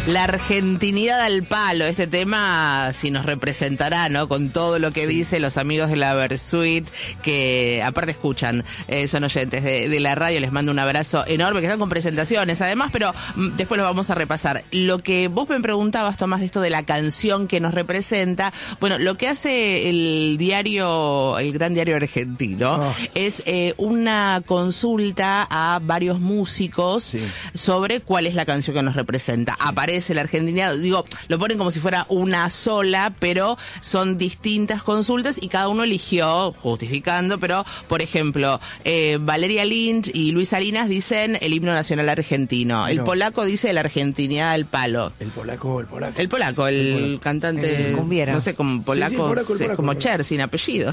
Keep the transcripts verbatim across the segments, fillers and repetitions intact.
La argentinidad al palo, este tema si nos representará, ¿no? Con todo lo que dice los amigos de la Versuit, que aparte escuchan, eh, son oyentes de, de la radio, les mando un abrazo enorme, que están con presentaciones además, pero mm, después lo vamos a repasar. Lo que vos me preguntabas, Tomás, de esto de la canción que nos representa, bueno, lo que hace el diario, el gran diario argentino, oh. es eh, una consulta a varios músicos sí. sobre cuál es la canción que nos representa. Sí. Aparece la Argentina, digo, lo ponen como si fuera una sola, pero son distintas consultas y cada uno eligió, justificando, pero, por ejemplo, eh, Valeria Lynch y Luis Salinas dicen el himno nacional argentino. El no. polaco dice la argentinidad al palo. El polaco, el polaco. El polaco, el, el polaco. cantante, el no sé, como polaco, sí, sí, el polaco, el polaco, como Cher, sin apellido.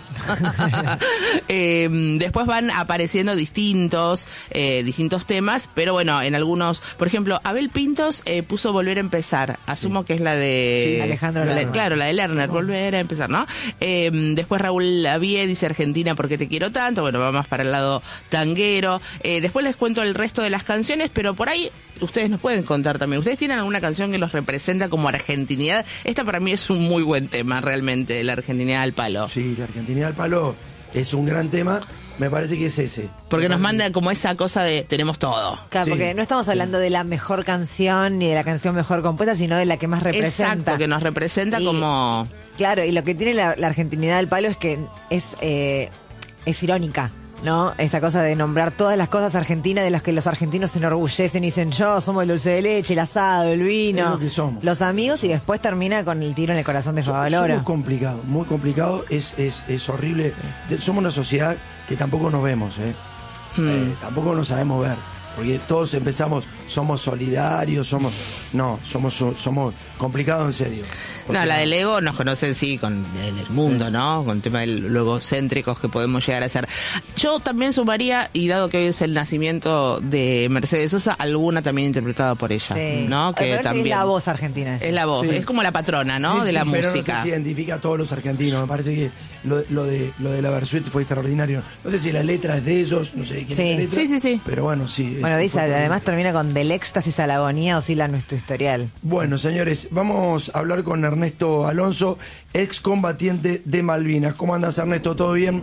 eh, después van apareciendo distintos, eh, distintos temas, pero bueno, en algunos, por ejemplo, Abel Pintos eh, puso Volver a empezar, asumo sí. que es la de sí, Alejandro la, claro, la de Lerner, Volver a empezar, ¿no? Eh, después Raúl Lavie dice Argentina, ¿por qué te quiero tanto? Bueno, va más para el lado tanguero. Eh, después les cuento el resto de las canciones, pero por ahí ustedes nos pueden contar también. ¿Ustedes tienen alguna canción que los representa como argentinidad? Esta para mí es un muy buen tema, realmente, la argentinidad al palo. Sí, la argentinidad al palo es un gran tema. Me parece que es ese. Porque nos manda como esa cosa de tenemos todo. Claro, sí. porque no estamos hablando de la mejor canción ni de la canción mejor compuesta, sino de la que más representa. Exacto, que nos representa y, como... Claro, y lo que tiene la, la argentinidad del palo es que es, eh, es irónica, ¿no? Esta cosa de nombrar todas las cosas argentinas de las que los argentinos se enorgullecen y dicen yo, somos el dulce de leche, el asado, el vino, es lo que somos. Los amigos, y después termina con el tiro en el corazón de Favaloro. Es muy complicado, muy complicado, es, es, es horrible. Sí, sí. Somos una sociedad que tampoco nos vemos, ¿eh? Hmm. eh tampoco nos sabemos ver. Porque todos empezamos, somos solidarios, somos... No, somos somos complicados en serio. O no, sea, la del ego nos conocen, sí, con el, el mundo, ¿no? Con el tema de lo egocéntricos que podemos llegar a ser. Yo también sumaría, y dado que hoy es el nacimiento de Mercedes Sosa, alguna también interpretada por ella, sí. ¿no? Que también es la voz argentina. Es la voz, sí. es como la patrona, ¿no? Sí, de la sí, música. Pero no sé si identifica a todos los argentinos. Me parece que lo, lo de lo de la Versuit fue extraordinario. No sé si la letra es de ellos, no sé quién sí. es la letra. Sí, sí, sí. Pero bueno, sí. Bueno, dice, además termina con del éxtasis a la agonía oscila nuestro historial. Bueno, señores, vamos a hablar con Ernesto Alonso, excombatiente de Malvinas. ¿Cómo andas, Ernesto? ¿Todo bien?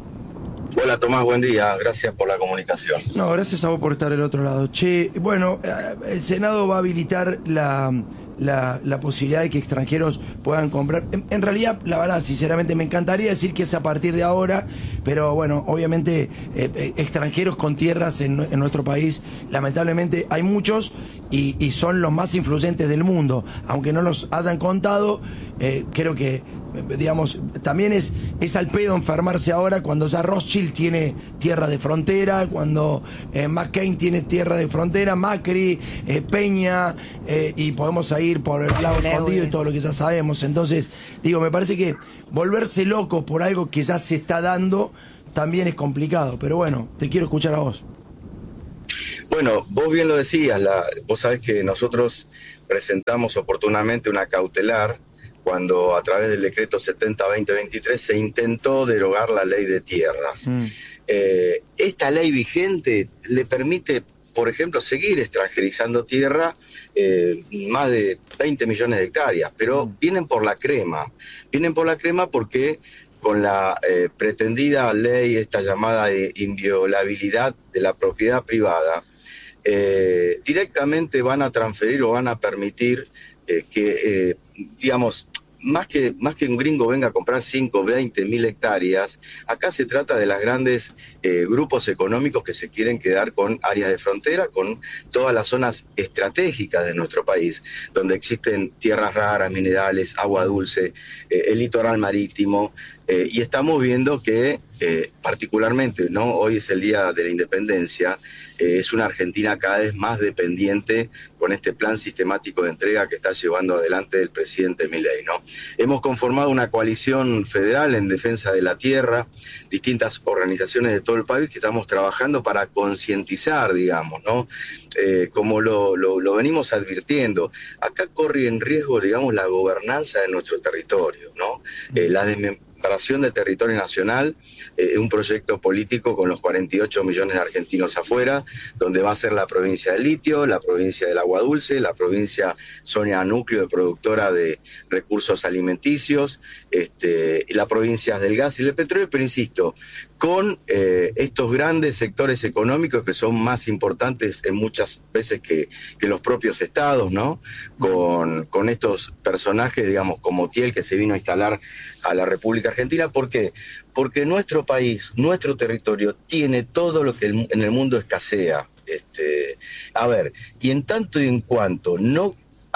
Hola, Tomás, buen día. Gracias por la comunicación. No, gracias a vos por estar del otro lado. Che, bueno, el Senado va a habilitar la... La, la posibilidad de que extranjeros puedan comprar. En, en realidad, la verdad, sinceramente, me encantaría decir que es a partir de ahora, pero bueno, obviamente, eh, eh, extranjeros con tierras en, en nuestro país, lamentablemente hay muchos y, y son los más influyentes del mundo. Aunque no los hayan contado, eh, creo que, digamos, también es, es al pedo enfermarse ahora cuando ya Rothschild tiene tierra de frontera, cuando eh, McCain tiene tierra de frontera, Macri, eh, Peña, eh, y podemos ir por el lado escondido y todo lo que ya sabemos. Entonces, digo, me parece que volverse loco por algo que ya se está dando también es complicado, pero bueno, te quiero escuchar a vos. Bueno, vos bien lo decías, la, vos sabés que nosotros presentamos oportunamente una cautelar cuando a través del decreto setenta barra veinte veintitrés se intentó derogar la ley de tierras. Mm. Eh, esta ley vigente le permite, por ejemplo, seguir extranjerizando tierra, eh, más de veinte millones de hectáreas, pero mm. vienen por la crema. Vienen por la crema porque con la eh, pretendida ley, esta llamada de inviolabilidad de la propiedad privada, eh, directamente van a transferir o van a permitir eh, que, eh, digamos, Más que, más que un gringo venga a comprar cinco, veinte mil hectáreas, acá se trata de los grandes eh, grupos económicos que se quieren quedar con áreas de frontera, con todas las zonas estratégicas de nuestro país, donde existen tierras raras, minerales, agua dulce, eh, el litoral marítimo, eh, y estamos viendo que eh, particularmente, ¿no? Hoy es el Día de la Independencia, eh, es una Argentina cada vez más dependiente con este plan sistemático de entrega que está llevando adelante el presidente Milei, ¿no? Hemos conformado una coalición federal en defensa de la tierra, distintas organizaciones de todo el país que estamos trabajando para concientizar, digamos, ¿no? Eh, como lo, lo, lo venimos advirtiendo, acá corre en riesgo, digamos, la gobernanza de nuestro territorio, ¿no? Eh, la desme- separación del territorio nacional, eh, un proyecto político con los cuarenta y ocho millones de argentinos afuera, donde va a ser la provincia del litio, la provincia del agua dulce, la provincia zona núcleo de productora de recursos alimenticios, este, y las provincias del gas y del petróleo, pero insisto, con eh, estos grandes sectores económicos que son más importantes en muchas veces que, que los propios estados, ¿no? Con, con estos personajes, digamos, como Thiel, que se vino a instalar a la República Argentina. ¿Por qué? Porque nuestro país, nuestro territorio, tiene todo lo que el, en el mundo escasea. Este, a ver, y en tanto y en cuanto no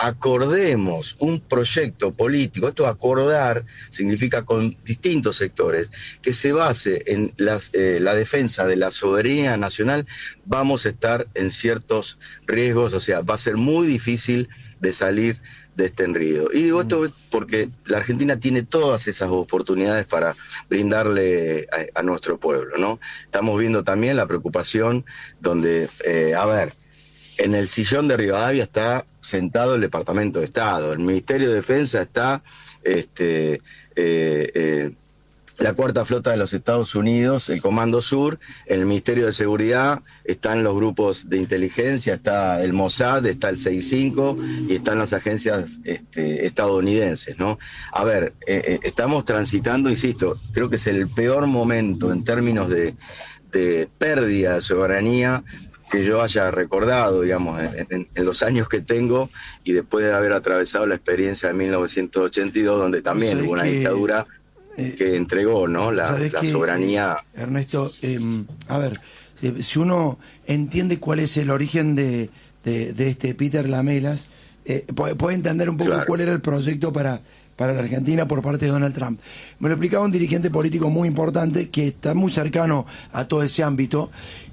acordemos un proyecto político, esto acordar significa con distintos sectores, que se base en las, eh, la defensa de la soberanía nacional, vamos a estar en ciertos riesgos, o sea, va a ser muy difícil de salir de este enredo. Y digo esto porque la Argentina tiene todas esas oportunidades para brindarle a, a nuestro pueblo, ¿no? Estamos viendo también la preocupación donde, eh, a ver, en el sillón de Rivadavia está sentado el Departamento de Estado, el Ministerio de Defensa está este, eh, eh, la Cuarta Flota de los Estados Unidos, el Comando Sur, en el Ministerio de Seguridad están los grupos de inteligencia, está el Mossad, está el seis cinco y están las agencias este, estadounidenses, ¿no? A ver, eh, eh, estamos transitando, insisto, creo que es el peor momento en términos de, de pérdida de soberanía que yo haya recordado, digamos, en, en, en los años que tengo y después de haber atravesado la experiencia de mil novecientos ochenta y dos, donde también hubo una que, dictadura eh, que entregó, ¿no? La, la que, soberanía. Eh, Ernesto, eh, a ver, si uno entiende cuál es el origen de, de, de este Peter Lamelas, eh, puede, puede entender un poco claro. cuál era el proyecto para, para la Argentina por parte de Donald Trump. Me lo explicaba un dirigente político muy importante que está muy cercano a todo ese ámbito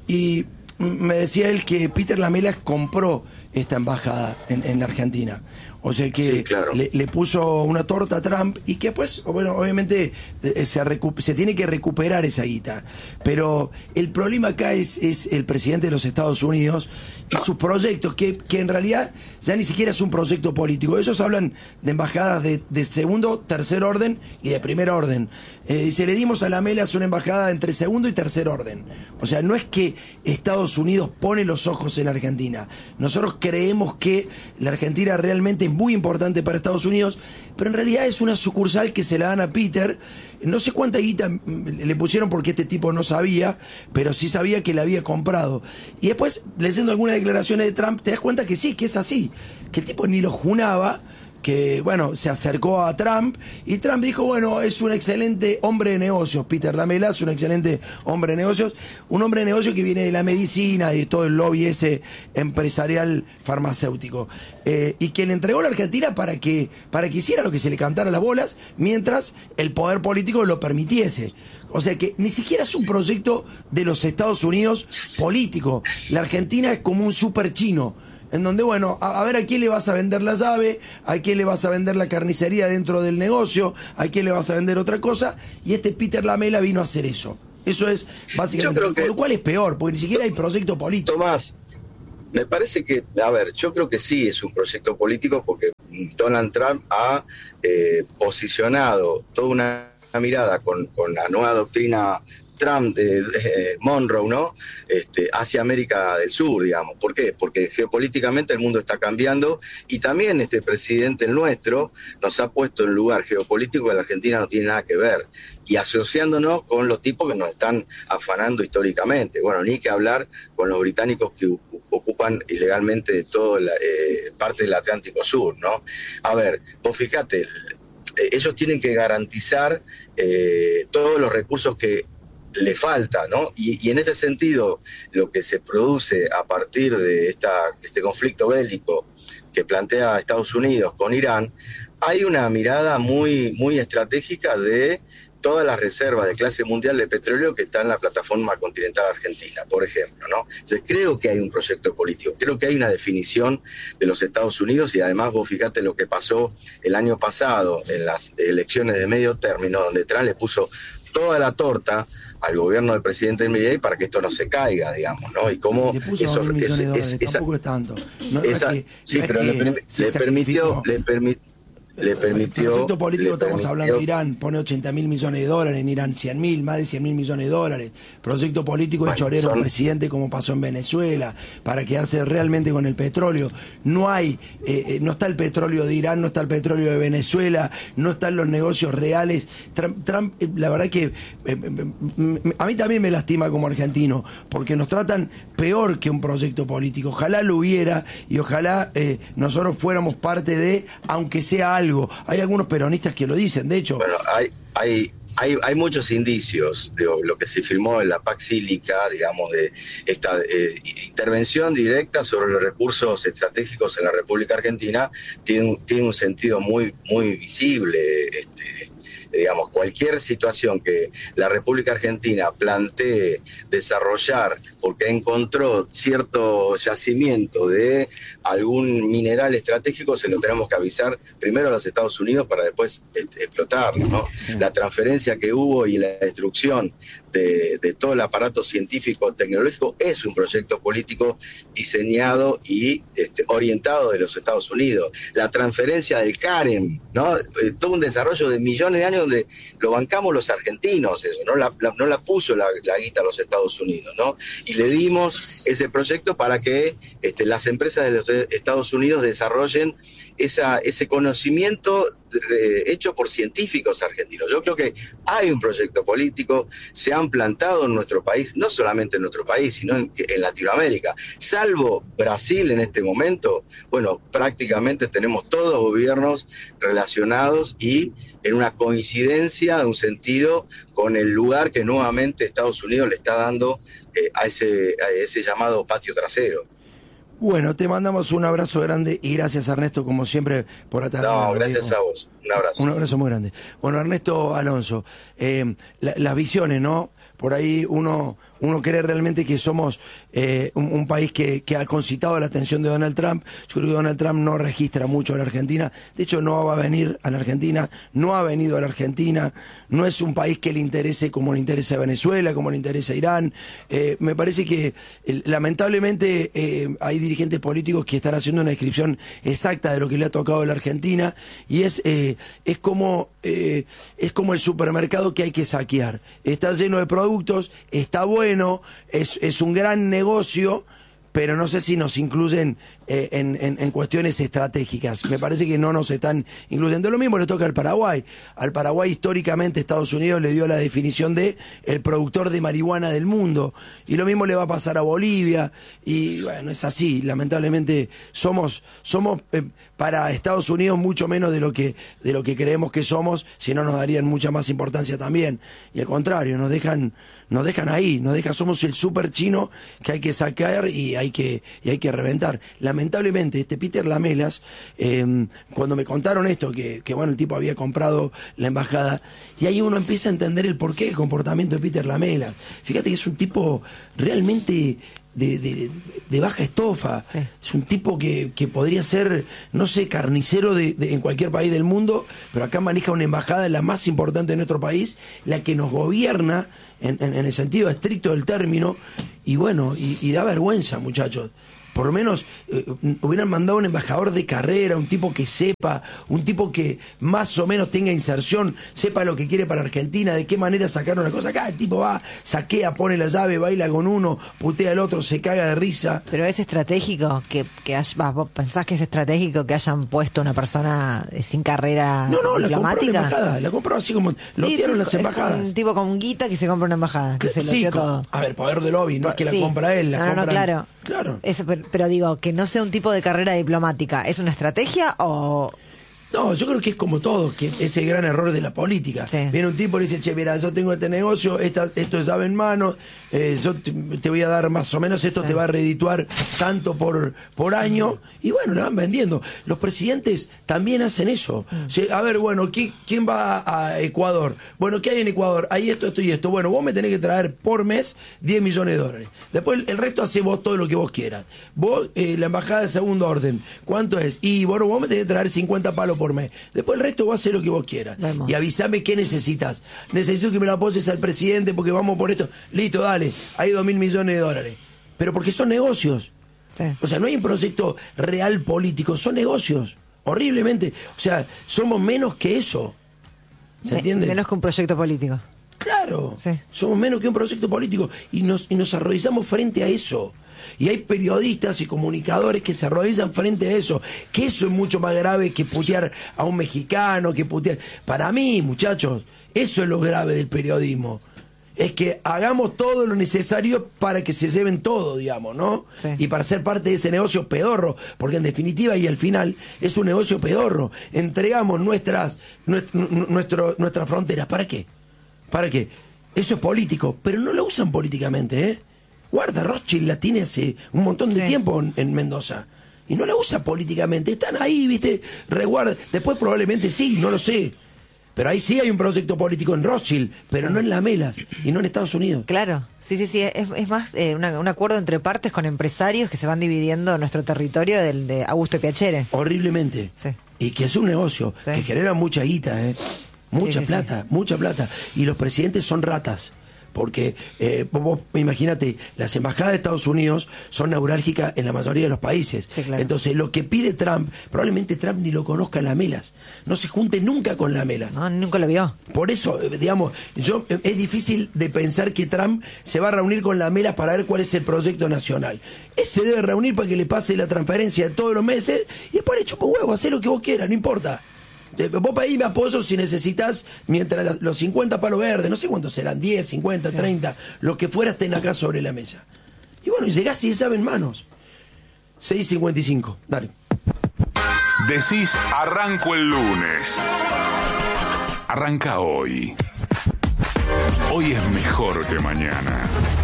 y me decía él que Peter Lamelas compró esta embajada en, en la Argentina. O sea que sí, claro. le, le puso una torta a Trump y que pues, bueno, obviamente eh, se, recu- se tiene que recuperar esa guita. Pero el problema acá es, es el presidente de los Estados Unidos y sus proyectos, que, que en realidad ya ni siquiera es un proyecto político. Ellos hablan de embajadas de, de segundo, tercer orden y de primer orden. Eh, dice, le dimos a Lamelas una embajada entre segundo y tercer orden. O sea, no es que Estados Unidos pone los ojos en Argentina. Nosotros creemos que la Argentina realmente es muy importante para Estados Unidos, pero en realidad es una sucursal que se la dan a Peter. No sé cuánta guita le pusieron porque este tipo no sabía, pero sí sabía que la había comprado. Y después, leyendo algunas declaraciones de Trump, te das cuenta que sí, que es así, que el tipo ni lo junaba, que, bueno, se acercó a Trump y Trump dijo, bueno, es un excelente hombre de negocios, Peter Lamelas, un excelente hombre de negocios, un hombre de negocios que viene de la medicina, de todo el lobby ese empresarial farmacéutico, eh, y que le entregó a la Argentina para que, para que hiciera lo que se le cantara las bolas, mientras el poder político lo permitiese. O sea que ni siquiera es un proyecto de los Estados Unidos político. La Argentina es como un super chino, en donde, bueno, a, a ver a quién le vas a vender la llave, a quién le vas a vender la carnicería dentro del negocio, a quién le vas a vender otra cosa, y este Peter Lamela vino a hacer eso. Eso es básicamente, yo creo que, con lo cual es peor, porque ni siquiera hay proyecto político. Tomás, me parece que, a ver, yo creo que sí es un proyecto político porque Donald Trump ha eh, posicionado toda una, una mirada con, con la nueva doctrina Trump de, de Monroe, ¿no? Este, hacia América del Sur, digamos. ¿Por qué? Porque geopolíticamente el mundo está cambiando y también este presidente nuestro nos ha puesto en lugar geopolítico que la Argentina no tiene nada que ver y asociándonos con los tipos que nos están afanando históricamente. Bueno, ni que hablar con los británicos que ocupan ilegalmente toda la eh, parte del Atlántico Sur, ¿no? A ver, vos fíjate, ellos tienen que garantizar eh, todos los recursos que le falta, ¿no? Y, y en este sentido, lo que se produce a partir de esta, este conflicto bélico que plantea Estados Unidos con Irán, hay una mirada muy, muy estratégica de todas las reservas de clase mundial de petróleo que está en la plataforma continental argentina, por ejemplo, ¿no? Entonces creo que hay un proyecto político, creo que hay una definición de los Estados Unidos y además vos fíjate lo que pasó el año pasado en las elecciones de medio término, donde Trump le puso toda la torta al gobierno del presidente Milei para que esto no se caiga, digamos, ¿no? Y cómo le puso eso es, es, es, esa, tampoco es tanto. No, esa, es que, sí, no pero es le, permi le permitió, le permitió le permitió... El proyecto político, estamos permitió, hablando de Irán, pone ochenta mil millones de dólares, en Irán cien mil, más de cien mil millones de dólares. Proyecto político de bueno, chorero son... presidente como pasó en Venezuela, para quedarse realmente con el petróleo. No hay, eh, no está el petróleo de Irán, no está el petróleo de Venezuela, no están los negocios reales. Trump, Trump la verdad que eh, a mí también me lastima como argentino, porque nos tratan peor que un proyecto político. Ojalá lo hubiera y ojalá eh, nosotros fuéramos parte de, aunque sea algo. Hay algunos peronistas que lo dicen, de hecho. Bueno, hay, hay, hay, hay muchos indicios de lo que se firmó en la PAC Sílica, digamos, de esta eh, intervención directa sobre los recursos estratégicos en la República Argentina, tiene, tiene un sentido muy, muy visible. Este, digamos, cualquier situación que la República Argentina plantee desarrollar porque encontró cierto yacimiento de algún mineral estratégico, se lo tenemos que avisar primero a los Estados Unidos para después explotarlo, ¿no? La transferencia que hubo y la destrucción de, de todo el aparato científico tecnológico es un proyecto político diseñado y este, orientado de los Estados Unidos. La transferencia del CAREM, ¿no? Eh, todo un desarrollo de millones de años donde lo bancamos los argentinos, eso, no la, la, no la puso la, la guita a los Estados Unidos, ¿no? Y le dimos ese proyecto para que este, las empresas de los Estados Unidos desarrollen esa, ese conocimiento eh, hecho por científicos argentinos. Yo creo que hay un proyecto político, se han plantado en nuestro país, no solamente en nuestro país, sino en, en Latinoamérica. Salvo Brasil en este momento, bueno, prácticamente tenemos todos gobiernos relacionados y en una coincidencia, de un sentido, con el lugar que nuevamente Estados Unidos le está dando eh, a, ese, a ese llamado patio trasero. Bueno, te mandamos un abrazo grande y gracias, Ernesto, como siempre, por atender. No, gracias a vos. Un abrazo. Un abrazo muy grande. Bueno, Ernesto Alonso, eh, la, las visiones, ¿no? Por ahí uno uno cree realmente que somos eh, un, un país que, que ha concitado la atención de Donald Trump. Yo creo que Donald Trump no registra mucho a la Argentina. De hecho, no va a venir a la Argentina, no ha venido a la Argentina. No es un país que le interese como le interesa a Venezuela, como le interesa a Irán. Eh, me parece que eh, lamentablemente eh, hay dirigentes políticos que están haciendo una descripción exacta de lo que le ha tocado a la Argentina y es, eh, es, como, eh, es como el supermercado que hay que saquear. Está lleno de productos, está bueno. Bueno, es, es un gran negocio, pero no sé si nos incluyen eh, en, en, en cuestiones estratégicas. Me parece que no nos están incluyendo. Lo mismo le toca al Paraguay. Al Paraguay históricamente Estados Unidos le dio la definición de el productor de marihuana del mundo. Y lo mismo le va a pasar a Bolivia. Y bueno, es así. Lamentablemente somos, somos eh, para Estados Unidos mucho menos de lo que, de lo que creemos que somos, si no nos darían mucha más importancia también. Y al contrario, nos dejan... Nos dejan ahí, nos dejan, somos el super chino que hay que sacar y hay que, y hay que reventar. Lamentablemente, este Peter Lamelas, eh, cuando me contaron esto, que, que bueno, el tipo había comprado la embajada, y ahí uno empieza a entender el porqué del comportamiento de Peter Lamelas. Fíjate que es un tipo realmente de, de, de baja estofa. Sí. Es un tipo que, que podría ser, no sé, carnicero de, de, en cualquier país del mundo, pero acá maneja una embajada, la más importante de nuestro país, la que nos gobierna en, en, en el sentido estricto del término, y bueno, y, y da vergüenza, muchachos. Por lo menos eh, hubieran mandado un embajador de carrera, un tipo que sepa, un tipo que más o menos tenga inserción, sepa lo que quiere para Argentina, de qué manera sacar una cosa. Acá el tipo va, saquea, pone la llave, baila con uno, putea al otro, se caga de risa. Pero es estratégico que, que haya, vos pensás que es estratégico que hayan puesto una persona sin carrera no, no, diplomática. La compró la embajada, la compró así como, lo sí, dieron sí, las embajadas. Un tipo con guita que se compra una embajada, que se lo sí, dio con, todo. A ver, poder de lobby, no es que la sí. compra él, la no, compran, no, claro. Claro. Eso, pero, pero digo, que no sea un tipo de carrera diplomática, ¿es una estrategia o...? No, yo creo que es como todo, que es el gran error de la política. Sí. Viene un tipo y dice, che, mira, yo tengo este negocio, esta, esto es llave en mano, eh, yo te, te voy a dar más o menos, esto sí. te va a redituar tanto por, por año, y bueno, le van vendiendo. Los presidentes también hacen eso. Mm. O sea, a ver, bueno, ¿quién, ¿quién va a Ecuador? Bueno, ¿qué hay en Ecuador? Hay esto, esto y esto. Bueno, vos me tenés que traer por mes diez millones de dólares. Después el resto hace vos todo lo que vos quieras. Vos, eh, la embajada de segundo orden, ¿cuánto es? Y bueno, vos me tenés que traer cincuenta palos por mes. Después el resto va a hacer lo que vos quieras. Vamos. Y avísame qué necesitas. Necesito que me la poses al presidente porque vamos por esto. Listo, dale. Hay dos mil millones de dólares. Pero porque son negocios. Sí. O sea, no hay un proyecto real político, son negocios. Horriblemente. O sea, somos menos que eso. ¿Se Me- entiende? Menos que un proyecto político. Claro, Sí. somos menos que un proyecto político y nos, y nos arrodillamos frente a eso. Y hay periodistas y comunicadores que se arrodillan frente a eso, que eso es mucho más grave que putear a un mexicano, que putear... Para mí, muchachos, eso es lo grave del periodismo. Es que hagamos todo lo necesario para que se lleven todo, digamos, ¿no? Sí. Y para ser parte de ese negocio pedorro, porque en definitiva y al final es un negocio pedorro. Entregamos nuestras, nuestro, nuestro, nuestras fronteras, ¿para qué? ¿Para qué? Eso es político, pero no lo usan políticamente, ¿eh? Guarda, Rothschild la tiene hace un montón de Sí. tiempo en, en Mendoza. Y no la usa políticamente. Están ahí, ¿viste? Reguarda. Después probablemente sí, no lo sé. Pero ahí sí hay un proyecto político en Rothschild, pero no en Las Melas y no en Estados Unidos. Claro, sí, sí, sí, es, es más eh, una- un acuerdo entre partes con empresarios que se van dividiendo nuestro territorio del de Augusto Piacere. Horriblemente. Sí. Y que es un negocio Sí. que genera mucha guita, ¿eh? Mucha Sí, sí, plata, mucha plata. Y los presidentes son ratas. Porque, eh, vos, vos imagínate, las embajadas de Estados Unidos son neurálgicas en la mayoría de los países. Sí, claro. Entonces, lo que pide Trump, probablemente Trump ni lo conozca en Lamelas. No se junte nunca con Lamelas. No, nunca lo vio. Por eso, eh, digamos, yo eh, es difícil de pensar que Trump se va a reunir con Lamelas para ver cuál es el proyecto nacional. Él se debe reunir para que le pase la transferencia de todos los meses y después le chupa huevo, hacer lo que vos quieras, no importa. Eh, Vos pedime apoyo si necesitas, mientras la- los cincuenta palos verdes, no sé cuántos serán, diez, cincuenta, treinta, lo que fuera estén acá sobre la mesa. Y bueno, y llegás y sabe en manos. seis cincuenta y cinco, dale. Decís arranco el lunes. Arranca hoy. Hoy es mejor que mañana.